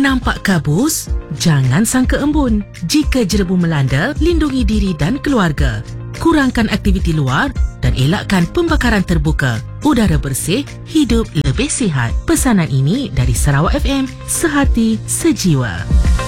Nampak kabus? Jangan sangka embun. Jika jerebu melanda, lindungi diri dan keluarga. Kurangkan aktiviti luar dan elakkan pembakaran terbuka. Udara bersih, hidup lebih sihat. Pesanan ini dari Sarawak FM, sehati, sejiwa.